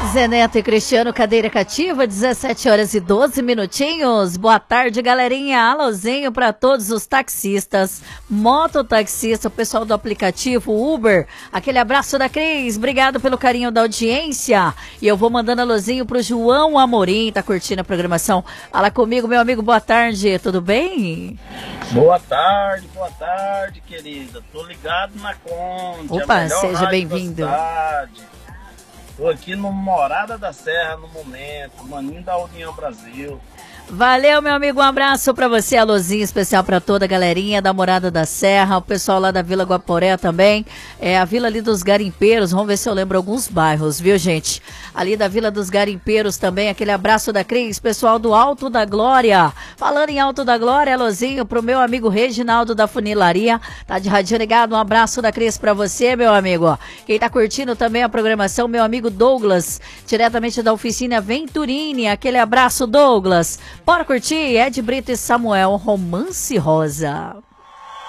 Zeneto e Cristiano, cadeira cativa, 17h12. Boa tarde, galerinha. Alôzinho para todos os taxistas, mototaxista, o pessoal do aplicativo Uber. Aquele abraço da Cris, obrigado pelo carinho da audiência. E eu vou mandando alôzinho pro João Amorim, tá curtindo a programação. Fala comigo, meu amigo, boa tarde, tudo bem? Boa tarde, querida. Tô ligado na Conde. Opa, seja bem-vindo. Tô aqui no Morada da Serra no momento, maninho da União Brasil. Valeu, meu amigo, um abraço pra você, alôzinho especial pra toda a galerinha da Morada da Serra, o pessoal lá da Vila Guaporé também, a Vila ali dos Garimpeiros, vamos ver se eu lembro alguns bairros, viu, gente? Ali da Vila dos Garimpeiros também, aquele abraço da Cris, pessoal do Alto da Glória. Falando em Alto da Glória, alôzinho pro meu amigo Reginaldo da Funilaria, tá de radinho ligado, um abraço da Cris pra você, meu amigo. Quem tá curtindo também a programação, meu amigo Douglas, diretamente da oficina Venturini, aquele abraço, Douglas. Bora curtir Ed Brito e Samuel, Romance Rosa.